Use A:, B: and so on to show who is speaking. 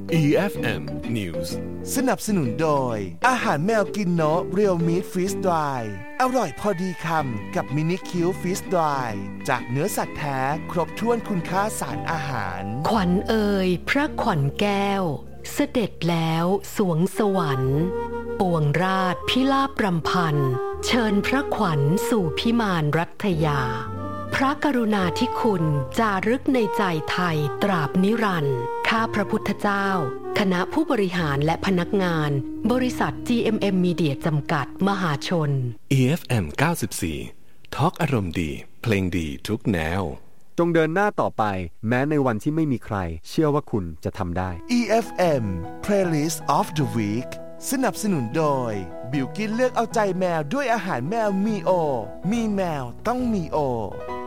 A: EFM News
B: สนับสนุนโดยอาหารแมวกินโนะเรียลมีทฟรีสดรายอร่อยพอดีคำกับมินิคิวฟรีสดรายจากเนื้อสัตว์แท้ครบถ้วนคุณค่าสารอาหาร
C: ขวัญเอ่ยพระขวัญแก้วเสด็จแล้วสวงสวรรค์ปวงราชพิลาภรำพันเชิญพระขวัญสู่พิมานรัตยาพระกรุณาธิคุณจารึกในใจไทยตราบนิรันดร์ข้าพระพุทธเจ้าคณะผู้บริหารและพนักงานบริษัท GMM Media จำกัดมหาชน
A: EFM 94 ทอล์กอารมณ์ดีเพลงดีทุกแนว
D: จงเดินหน้าต่อไปแม้ในวันที่ไม่มีใครเชื่อว่าคุณจะทำได้
B: EFM Playlist of the Week สนับสนุนโดยบิลกินเลือกเอาใจแมวด้วยอาหารแมวมีโอมีแมวต้องมีโอ